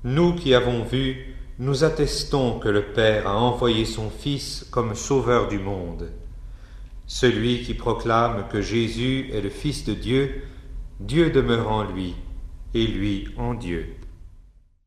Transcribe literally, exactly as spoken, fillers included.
Nous qui avons vu, nous attestons que le Père a envoyé son Fils comme sauveur du monde. Celui qui proclame que Jésus est le Fils de Dieu, Dieu demeure en lui, et lui en Dieu.